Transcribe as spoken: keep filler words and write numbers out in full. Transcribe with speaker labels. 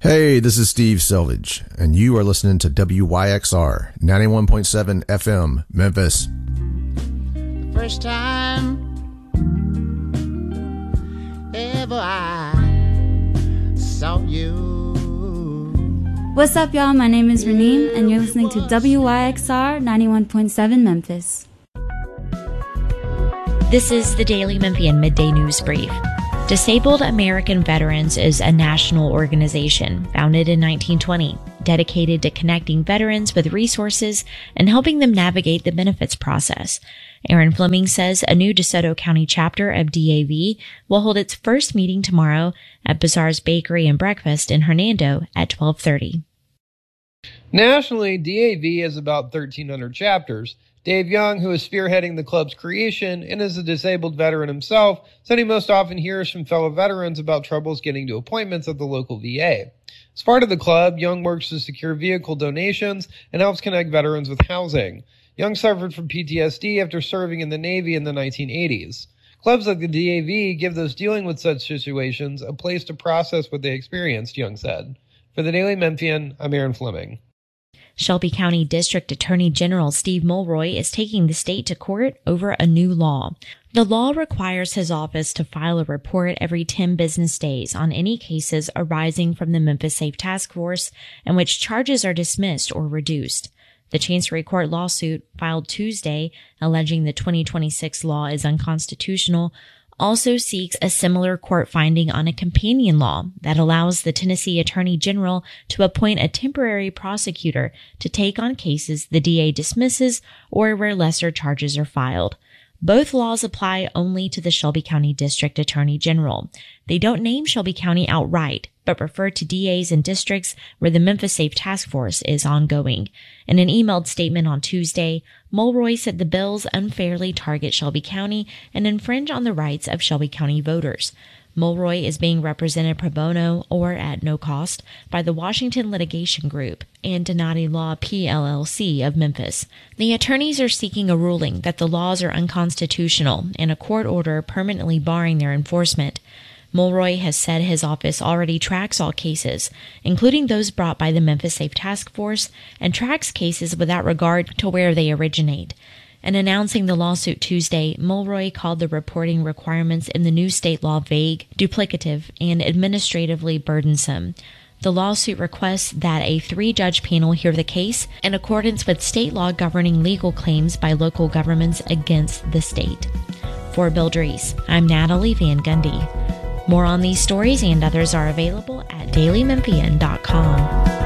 Speaker 1: Hey, this is Steve Selvage, and you are listening to W Y X R ninety-one point seven F M, Memphis.
Speaker 2: The first time ever I saw you.
Speaker 3: What's up, y'all? My name is Raneem, and you're listening to W Y X R ninety-one point seven Memphis.
Speaker 4: This is the Daily Memphian Midday News Brief. Disabled American Veterans is a national organization founded in nineteen twenty, dedicated to connecting veterans with resources and helping them navigate the benefits process. Aaron Fleming says a new DeSoto County chapter of D A V will hold its first meeting tomorrow at Bazaar's Bakery and Breakfast in Hernando at twelve thirty.
Speaker 5: Nationally, D A V has about thirteen hundred chapters. Dave Young, who is spearheading the club's creation and is a disabled veteran himself, said he most often hears from fellow veterans about troubles getting to appointments at the local V A. As part of the club, Young works to secure vehicle donations and helps connect veterans with housing. Young suffered from P T S D after serving in the Navy in the nineteen eighties. Clubs like the D A V give those dealing with such situations a place to process what they experienced, Young said. For the Daily Memphian, I'm Aaron Fleming.
Speaker 4: Shelby County District Attorney General Steve Mulroy is taking the state to court over a new law. The law requires his office to file a report every ten business days on any cases arising from the Memphis Safe Task Force in which charges are dismissed or reduced. The Chancery Court lawsuit, filed Tuesday, alleging the twenty twenty-six law is unconstitutional, also seeks a similar court finding on a companion law that allows the Tennessee Attorney General to appoint a temporary prosecutor to take on cases the D A dismisses or where lesser charges are filed. Both laws apply only to the Shelby County District Attorney General. They don't name Shelby County outright, but refer to D As and districts where the Memphis Safe Task Force is ongoing. In an emailed statement on Tuesday, Mulroy said the bills unfairly target Shelby County and infringe on the rights of Shelby County voters. Mulroy is being represented pro bono, or at no cost, by the Washington Litigation Group and Donati Law P L L C of Memphis. The attorneys are seeking a ruling that the laws are unconstitutional and a court order permanently barring their enforcement. Mulroy has said his office already tracks all cases, including those brought by the Memphis Safe Task Force, and tracks cases without regard to where they originate. In announcing the lawsuit Tuesday, Mulroy called the reporting requirements in the new state law vague, duplicative, and administratively burdensome. The lawsuit requests that a three-judge panel hear the case in accordance with state law governing legal claims by local governments against the state. For Bill Drees, I'm Natalie Van Gundy. More on these stories and others are available at daily memphian dot com.